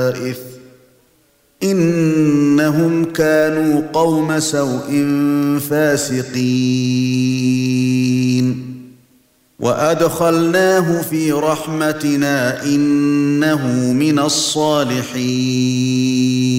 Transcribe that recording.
إنهم كانوا قوم سوء فاسقين وأدخلناه في رحمتنا إنه من الصالحين